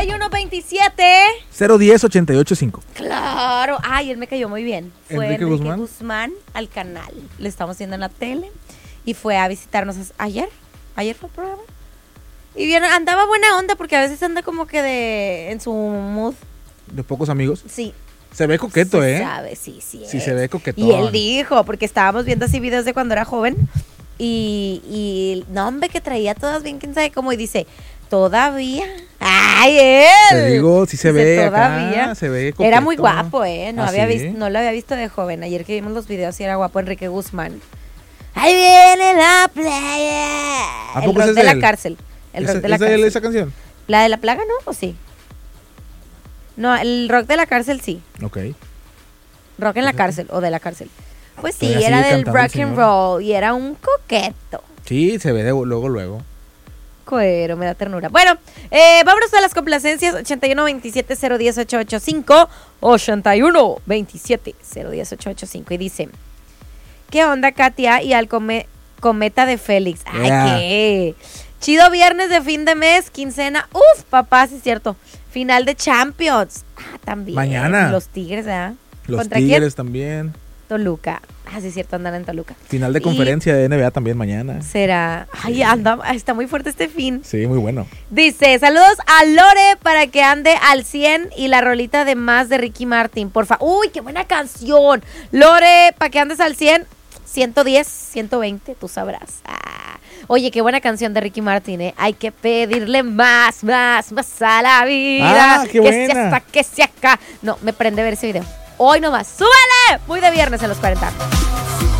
8127 010 885. Claro. Ay, él me cayó muy bien. Fue Enrique Guzmán al canal. Le estamos viendo en la tele. Y fue a visitarnos ayer. Ayer fue el programa. Y bien, andaba buena onda porque a veces anda como que en su mood. De pocos amigos. Sí. Se ve coqueto, Se ¿eh? sabe, sí. Sí, se ve coquetón. Y él dijo, porque estábamos viendo así videos de cuando era joven. Y no, hombre, que traía todas bien, quién sabe cómo. Y dice, todavía. ¡Ay, él! Te digo, sí se Dice, ve todavía. acá, se ve coqueto. Era muy guapo, ¿eh? No, ¿Ah, había sí? visto, no lo había visto de joven. Ayer que vimos los videos, sí era guapo Enrique Guzmán. ¡Ahí viene la playa! ¿A El poco rock ese es de de la él? cárcel. El rock de la ¿Es de él cárcel. esa canción? ¿La de la plaga no? ¿O sí? No, el rock de la cárcel sí. Ok. Rock en la cárcel o de la cárcel. Pues sí, Todavía era sigue del cantando el rock and señor. roll y era un coqueto. Sí, se ve luego. Cuero, me da ternura. Bueno, vámonos a las complacencias. 8127-010-885. 8127-010-885. Y dice, ¿qué onda, Katia? Y al cometa de Félix. Ay, Yeah. qué chido viernes de fin de mes, quincena. Uf, papá, sí es cierto. Final de Champions. Ah, también. Mañana. Los Tigres, ¿verdad? Los ¿Contra Tigres quién? también. Toluca. Ah, sí es cierto, andan en Toluca. Final de Y conferencia de NBA también mañana. será. Ay, anda, está muy fuerte este fin. Sí, muy bueno. Dice, saludos a Lore para que ande al 100 y la rolita de más de Ricky Martin, porfa. Uy, qué buena canción. Lore, para que andes al 100, 110, 120, tú sabrás. Ah. Oye, qué buena canción de Ricky Martin, ¿eh? Hay que pedirle más a la vida. Ah, qué buena. Que se acá. No, me prende ver ese video. Hoy nomás. ¡Súbale! Muy de viernes en los 40.